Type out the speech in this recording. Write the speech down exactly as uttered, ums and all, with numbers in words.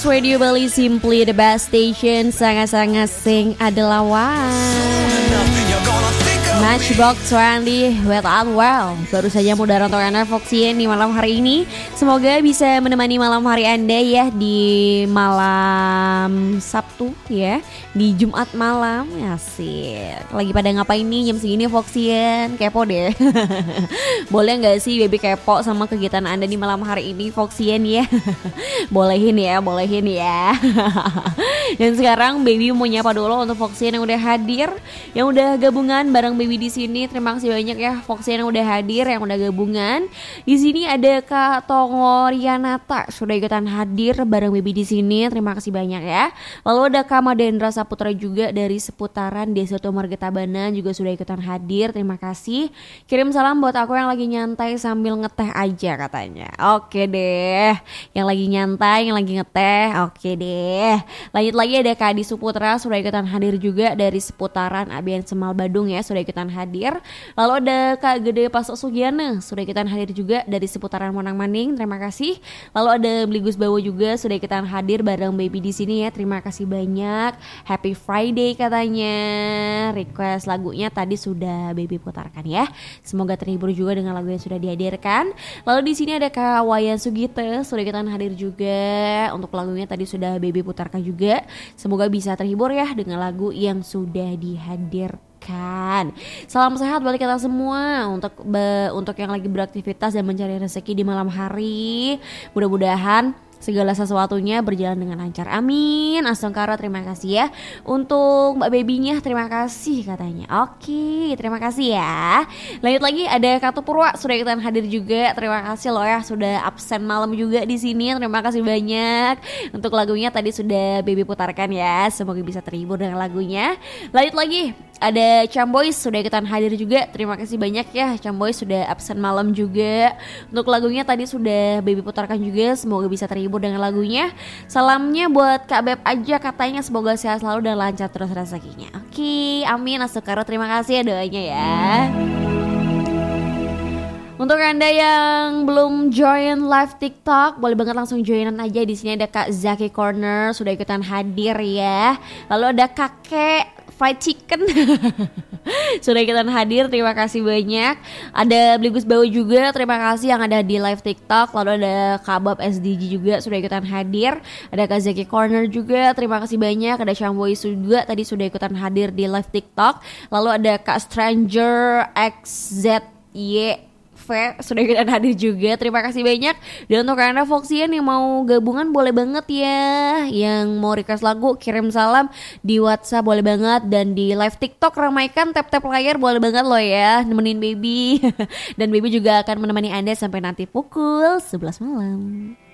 Radio Bali, simply the best station. Sangat-sangat sing adalah one. Matchbox Randy with Unwell baru saja mudah untuk Anda Foxien di malam hari ini. Semoga bisa menemani malam hari Anda ya di malam Sabtu ya, di Jumat malam. Asik. Lagi pada ngapain nih jam segini Foxien? Kepo deh. Boleh nggak sih baby kepo sama kegiatan Anda di malam hari ini Foxien ya? Bolehin ya, bolehin ya. Dan sekarang baby mau nyapa dulu untuk Foxien yang udah hadir, yang udah gabungan bareng baby di sini. Terima kasih banyak ya Foxien yang udah hadir, yang udah gabungan. Di sini ada Kak Tongo Rianata sudah ikutan hadir bareng baby di sini. Terima kasih banyak ya. Lalu ada Kak Madendra Saputra juga dari seputaran Desa Margetabanan juga sudah ikutan hadir. Terima kasih. Kirim salam buat aku yang lagi nyantai sambil ngeteh aja katanya. Oke deh. Yang lagi nyantai, yang lagi ngeteh. Oke deh. Lanjut lagi ada Kak Adi Suputra sudah ikutan hadir juga dari seputaran A B N Semal Badung ya, sudah ikutan hadir. Lalu ada Kak Gede Pasok Sugiana sudah ikutan hadir juga dari seputaran Monang Maning. Terima kasih. Lalu ada Bligus Bawo juga sudah ikutan hadir bareng baby di sini ya. Terima kasih banyak. Happy Friday katanya. Request lagunya tadi sudah baby putarkan ya. Semoga terhibur juga dengan lagu yang sudah dihadirkan. Lalu di sini ada Kak Wayan Sugite sudah ikutan hadir juga. Untuk lagunya tadi sudah baby putarkan juga. Semoga bisa terhibur ya dengan lagu yang sudah dihadirkan. Salam sehat buat kita semua untuk be, untuk yang lagi beraktivitas dan mencari rezeki di malam hari. Mudah-mudahan segala sesuatunya berjalan dengan lancar. Amin. Astagfirullah, terima kasih ya. Untuk Mbak Babynya terima kasih katanya. Oke, terima kasih ya. Lanjut lagi ada Katu Purwa sudah ikutan hadir juga. Terima kasih loh ya sudah absen malam juga di sini. Terima kasih banyak. Untuk lagunya tadi sudah Baby putarkan ya. Semoga bisa terhibur dengan lagunya. Lanjut lagi ada Camboys sudah ikutan hadir juga. Terima kasih banyak ya Camboys sudah absen malam juga. Untuk lagunya tadi sudah Baby putarkan juga. Semoga bisa terhibur dengan lagunya. Salamnya buat Kak Beb aja katanya, semoga sehat selalu dan lancar terus rezekinya. Oke, amin. Asukaro, terima kasih ya doanya ya. Untuk Anda yang belum join live TikTok, boleh banget langsung joinan aja. Di sini ada Kak Zaki Corner sudah ikutan hadir ya. Lalu ada Kakek Fried Chicken sudah ikutan hadir, terima kasih banyak. Ada Bligus Bau juga, terima kasih yang ada di live TikTok. Lalu ada Kabab S D G juga sudah ikutan hadir. Ada Kak Zaki Corner juga, terima kasih banyak. Ada Shamboy juga tadi sudah ikutan hadir di live TikTok. Lalu ada Kak Stranger X Z Y sudah ikutan hadir juga, terima kasih banyak. Dan untuk Anda Foxien yang mau gabungan boleh banget ya. Yang mau request lagu kirim salam di WhatsApp boleh banget. Dan di live TikTok ramaikan tap-tap layar boleh banget loh ya. Nemenin baby. Dan baby juga akan menemani Anda sampai nanti pukul sebelas malam.